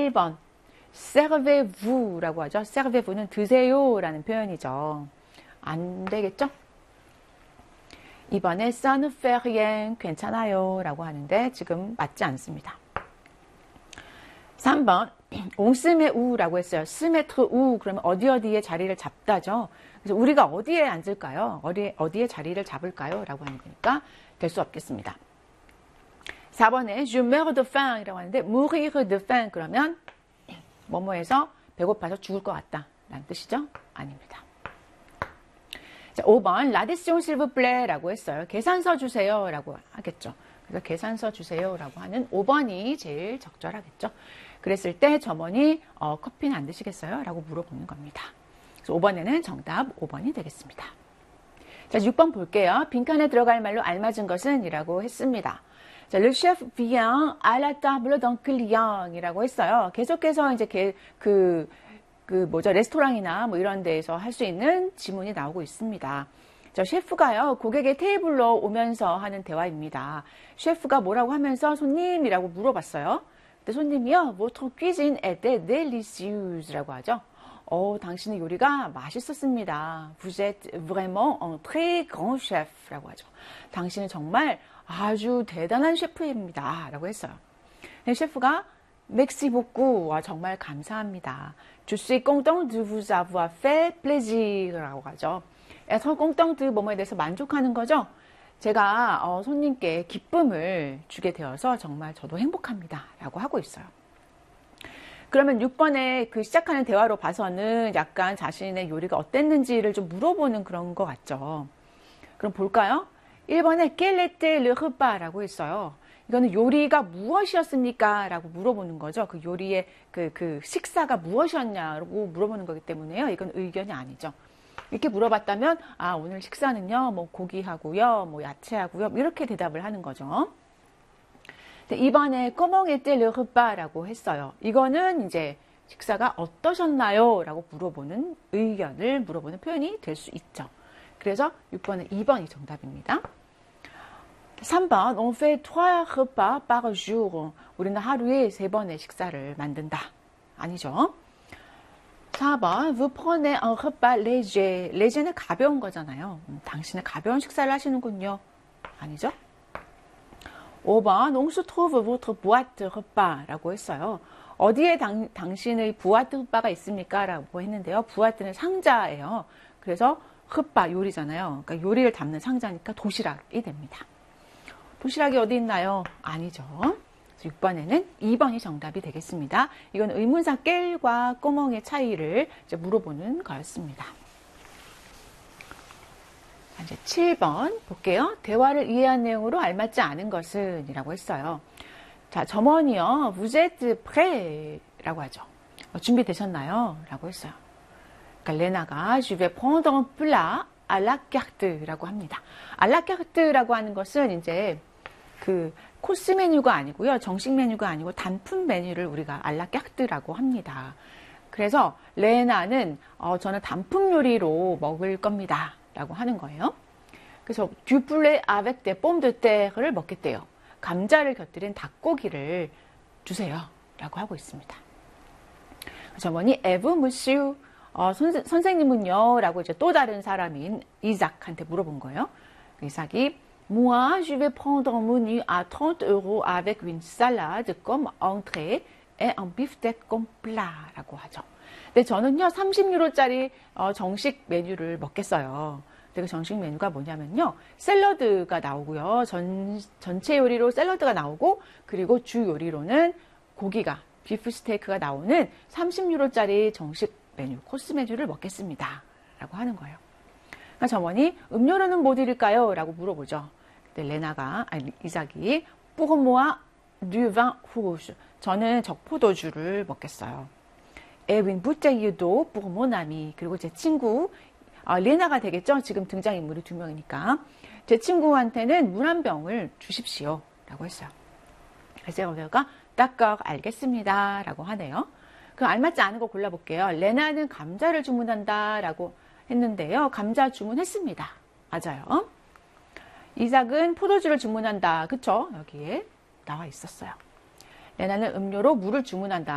1번 servez-vous 라고 하죠. servez-vous는 드세요 라는 표현이죠. 안 되겠죠? 2번에 ça ne fait rien 괜찮아요 라고 하는데 지금 맞지 않습니다. 3번 on se met où 라고 했어요. se mettre où 그러면 어디에 자리를 잡다죠. 그래서 우리가 어디에 앉을까요? 어디에 자리를 잡을까요? 라고 하는 거니까 될 수 없겠습니다. 4번에 je meurs de faim 이라고 하는데 mourir de faim 그러면 뭐뭐해서 배고파서 죽을 것 같다 라는 뜻이죠? 아닙니다. 자, 5번 l'addition s'il vous plaît 라고 했어요. 계산서 주세요 라고 하겠죠. 그래서 계산서 주세요 라고 하는 5번이 제일 적절하겠죠. 그랬을 때 점원이 커피는 안 드시겠어요? 라고 물어보는 겁니다. 그래서 5번에는 정답 5번이 되겠습니다. 자, 6번 볼게요. 빈칸에 들어갈 말로 알맞은 것은 이라고 했습니다. 자, le chef vient à la table d'un client 이라고 했어요. 계속해서 이제 레스토랑이나 뭐 이런 데에서 할 수 있는 지문이 나오고 있습니다. 자, 셰프가요, 고객의 테이블로 오면서 하는 대화입니다. 셰프가 뭐라고 하면서 손님이라고 물어봤어요. 근데 손님이요, votre cuisine était délicieuse 라고 하죠. 당신의 요리가 맛있었습니다. Vous êtes vraiment un très grand chef 라고 하죠. 당신은 정말 아주 대단한 셰프입니다. 라고 했어요. 셰프가 Merci beaucoup. 와, 정말 감사합니다. Je suis content de vous avoir fait plaisir 라고 하죠. être content de 뭐뭐에 대해서 만족하는 거죠. 제가 손님께 기쁨을 주게 되어서 정말 저도 행복합니다. 라고 하고 있어요. 그러면 6번에 그 시작하는 대화로 봐서는 약간 자신의 요리가 어땠는지를 좀 물어보는 그런 것 같죠. 그럼 볼까요? 1번에 quel était le repas 라고 했어요. 이거는 요리가 무엇이었습니까? 라고 물어보는 거죠. 그 요리의 그 식사가 무엇이었냐고 물어보는 거기 때문에요. 이건 의견이 아니죠. 이렇게 물어봤다면, 오늘 식사는요, 뭐 고기하고요, 뭐 야채하고요, 이렇게 대답을 하는 거죠. 2번에 comment était le repas 라고 했어요. 이거는 이제 식사가 어떠셨나요? 라고 물어보는 의견을 물어보는 표현이 될 수 있죠. 그래서 6번은 2번이 정답입니다. 3번, on fait 3 repas par jour. 우리는 하루에 3번의 식사를 만든다. 아니죠. 4번, vous prenez un repas léger. léger는 가벼운 거잖아요. 당신은 가벼운 식사를 하시는군요. 아니죠. 5번, on se trouve votre boîte repas 라고 했어요. 어디에 당신의 boîte repas 있습니까? 라고 했는데요. boîte는 상자예요. 그래서 repas, 요리잖아요. 그러니까 요리를 담는 상자니까 도시락이 됩니다. 도시락이 어디 있나요? 아니죠. 6번에는 2번이 정답이 되겠습니다. 이건 의문사 깰과 꼬멍의 차이를 이제 물어보는 거였습니다. 이제 7번 볼게요. 대화를 이해한 내용으로 알맞지 않은 것은 이라고 했어요. 자, 점원이요. Vous êtes prêt? 라고 하죠. 준비되셨나요? 라고 했어요. 그러니까 레나가 Je vais prendre un plat à la carte 라고 합니다. à la carte 라고 하는 것은 이제 그 코스 메뉴가 아니고요. 정식 메뉴가 아니고 단품 메뉴를 우리가 à la carte라고 합니다. 그래서 레나는 저는 단품 요리로 먹을 겁니다. 라고 하는 거예요. 그래서 du poulet avec des pommes de terre를 먹겠대요. 감자를 곁들인 닭고기를 주세요. 라고 하고 있습니다. 점원이 Avez monsieur 선생님은요? 라고 이제 또 다른 사람인 이삭한테 물어본 거예요. 이삭이 Moi, je vais prendre un menu à 30 € avec une salade comme entrée et un beefsteak comme plat 라고 하죠. 근데 저는요, 30유로짜리 정식 메뉴를 먹겠어요. 그 정식 메뉴가 뭐냐면요, 샐러드가 나오고요. 전체 요리로 샐러드가 나오고, 그리고 주 요리로는 고기가, 비프 스테이크가 나오는 30유로짜리 정식 메뉴, 코스 메뉴를 먹겠습니다. 라고 하는 거예요. 그러니까 점원이 음료로는 뭐 드릴까요? 라고 물어보죠. 이삭이 pour moi du vin rouge. 저는 적포도주를 먹겠어요. Et une bouteille d'eau pour mon ami. 그리고 제 친구 레나가 되겠죠. 지금 등장인물이 2명이니까 제 친구한테는 물 한 병을 주십시오. 라고 했어요. 그래서 여기가 d'accord 알겠습니다. 라고 하네요. 그럼 알맞지 않은 거 골라볼게요. 레나는 감자를 주문한다. 라고 했는데요. 감자 주문했습니다. 맞아요. 이삭은 포도주를 주문한다. 그쵸? 여기에 나와 있었어요. 레나는 음료로 물을 주문한다.